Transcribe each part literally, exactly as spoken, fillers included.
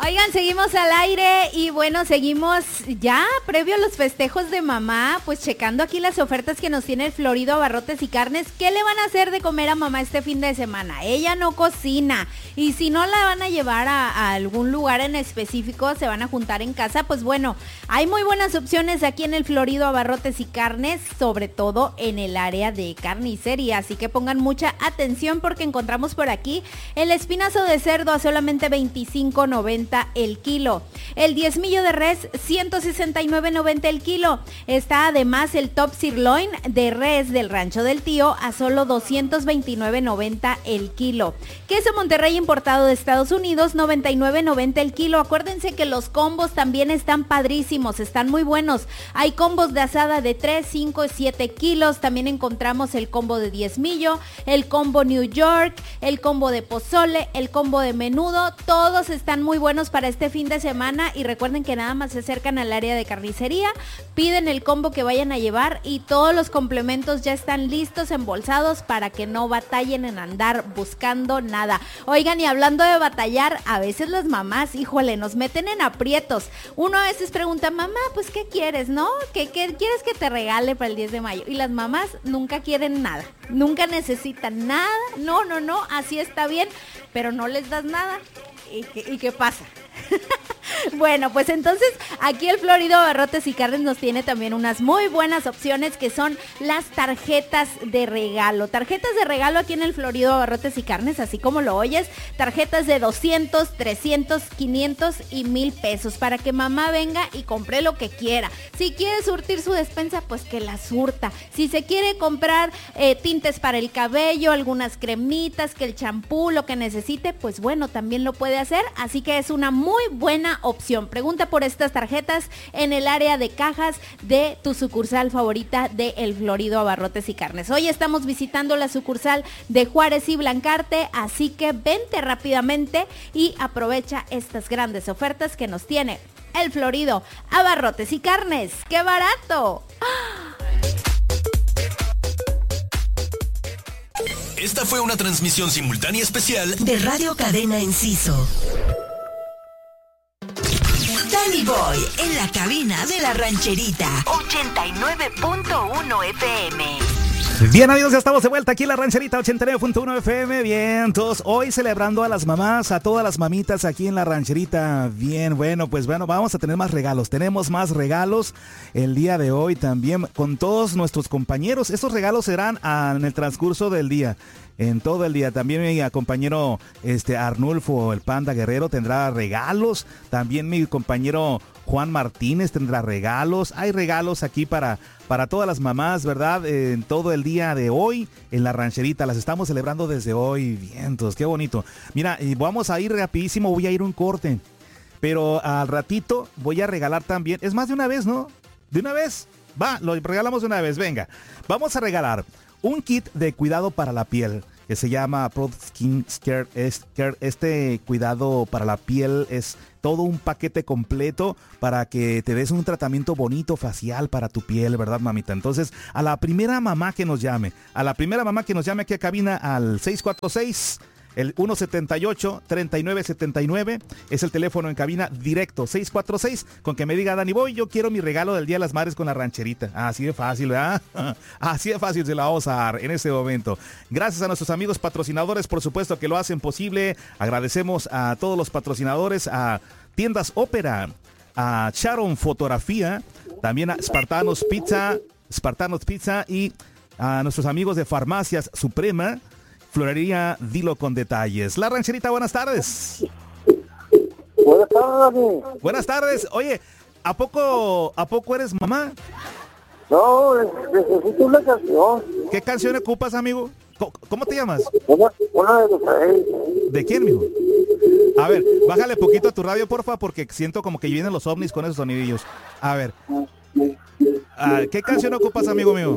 Oigan, seguimos al aire y bueno, seguimos ya previo a los festejos de mamá, pues checando aquí las ofertas que nos tiene el Florido Abarrotes y Carnes. ¿Qué le van a hacer de comer a mamá este fin de semana? Ella no cocina y si no la van a llevar a, a algún lugar en específico, se van a juntar en casa, pues bueno, hay muy buenas opciones aquí en el Florido Abarrotes y Carnes, sobre todo en el área de carnicería, así que pongan mucha atención porque encontramos por aquí el espinazo de cerdo a solamente veinticinco noventa el kilo. El diezmillo de res, ciento sesenta y nueve noventa el kilo. Está además el top sirloin de res del Rancho del Tío a solo doscientos veintinueve noventa el kilo. Queso Monterrey importado de Estados Unidos, noventa y nueve noventa el kilo. Acuérdense que los combos también están padrísimos, están muy buenos. Hay combos de asada de tres, cinco y siete kilos. También encontramos el combo de diezmillo, el combo New York, el combo de pozole, el combo de menudo. Todos están muy buenos para este fin de semana y recuerden que nada más se acercan al área de carnicería, piden el combo que vayan a llevar y todos los complementos ya están listos, embolsados para que no batallen en andar buscando nada. Oigan, y hablando de batallar, a veces las mamás, híjole, nos meten en aprietos. Uno a veces pregunta, mamá, pues ¿qué quieres, no? ¿Qué, qué quieres que te regale para el diez de mayo? Y las mamás nunca quieren nada, nunca necesitan nada, no, no, no, así está bien, pero no les das nada. ¿Y qué, y qué pasa? Bueno, pues entonces aquí el Florido Abarrotes y Carnes nos tiene también unas muy buenas opciones que son las tarjetas de regalo. Tarjetas de regalo aquí en el Florido Abarrotes y Carnes, así como lo oyes, tarjetas de doscientos, trescientos, quinientos y mil pesos para que mamá venga y compre lo que quiera. Si quiere surtir su despensa, pues que la surta. Si se quiere comprar eh, tintes para el cabello, algunas cremitas, que el champú, lo que necesite, pues bueno, también lo puede hacer. Así que es una muy buena opción. Pregunta por estas tarjetas en el área de cajas de tu sucursal favorita de El Florido Abarrotes y Carnes. Hoy estamos visitando la sucursal de Juárez y Blancarte, así que vente rápidamente y aprovecha estas grandes ofertas que nos tiene El Florido Abarrotes y Carnes. ¡Qué barato! Esta fue una transmisión simultánea especial de Radio Cadena Enciso. Danny Boy en la cabina de la rancherita ochenta y nueve punto uno F M. Bien, amigos, ya estamos de vuelta aquí en la rancherita ochenta y nueve punto uno F M. Bien, todos hoy celebrando a las mamás, a todas las mamitas aquí en la rancherita. Bien, bueno, pues bueno, vamos a tener más regalos. Tenemos más regalos el día de hoy también con todos nuestros compañeros. Estos regalos serán ah, en el transcurso del día. En todo el día. También mi compañero este Arnulfo, el Panda Guerrero, tendrá regalos. También mi compañero Juan Martínez tendrá regalos. Hay regalos aquí para, para todas las mamás, ¿verdad? Eh, en todo el día de hoy en la rancherita. Las estamos celebrando desde hoy. Vientos, qué bonito. Mira, y vamos a ir rapidísimo. Voy a ir a un corte. Pero al ratito voy a regalar también. Es más de una vez, ¿no? De una vez. Va, lo regalamos de una vez. Venga, vamos a regalar un kit de cuidado para la piel que se llama Pro Skin Care. Este cuidado para la piel es todo un paquete completo para que te des un tratamiento bonito facial para tu piel, ¿verdad, mamita? Entonces, a la primera mamá que nos llame, a la primera mamá que nos llame aquí a cabina al seis cuatro seis, el uno siete ocho, tres nueve siete nueve, es el teléfono en cabina directo, seis cuatro seis, con que me diga, Danny Boy, yo quiero mi regalo del Día de las Madres con la rancherita. Así de fácil, ¿verdad? Así de fácil se la vamos a dar en este momento. Gracias a nuestros amigos patrocinadores, por supuesto que lo hacen posible. Agradecemos a todos los patrocinadores, a Tiendas Ópera, a Sharon Fotografía, también a Spartanos Pizza, Spartanos Pizza y a nuestros amigos de Farmacias Suprema, Florería Dilo con Detalles. La rancherita, buenas tardes. Buenas tardes, Dani. Buenas tardes. Oye, ¿a poco, ¿a poco eres mamá? No, necesito una canción. ¿Qué canción ocupas, amigo? ¿Cómo, cómo te llamas? Una, una de los reyes. ¿De quién, mijo? A ver, bájale poquito a tu radio, porfa, porque siento como que vienen los ovnis con esos sonidillos. A ver. Ah, ¿qué canción ocupas, amigo mío?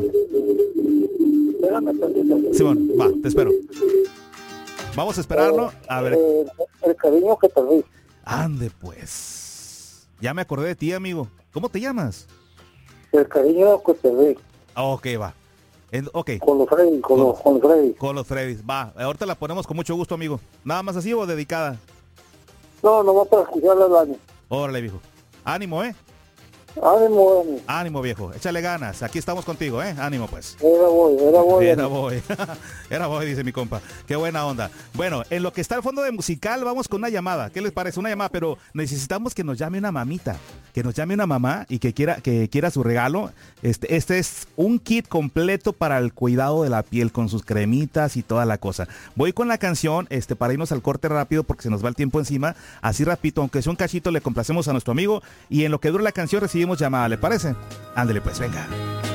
Simón, va, te espero. Vamos a esperarlo. A ver. El, el cariño que te doy. Ande, pues. Ya me acordé de ti, amigo. ¿Cómo te llamas? El cariño que te doy. Ok, va. En, ok. Con los Freddy, con, con, los, con los Freddy. Con los Freddy. Va, ahorita la ponemos con mucho gusto, amigo. ¿Nada más así o dedicada? No, no va para escucharle al año. Órale, viejo. Ánimo, ¿eh? Ánimo, ánimo. Ánimo, viejo. Échale ganas. Aquí estamos contigo, ¿eh? Ánimo, pues. Era voy, era voy. Era voy. Era voy, dice mi compa. Qué buena onda. Bueno, en lo que está el fondo de musical, vamos con una llamada. ¿Qué les parece? Una llamada, pero necesitamos que nos llame una mamita. Que nos llame una mamá y que quiera, que quiera su regalo. Este, este es un kit completo para el cuidado de la piel con sus cremitas y toda la cosa. Voy con la canción, este, para irnos al corte rápido porque se nos va el tiempo encima. Así rapidito, aunque sea un cachito, le complacemos a nuestro amigo y en lo que dura la canción recibimos llamada. ¿Le parece? Ándele pues, venga.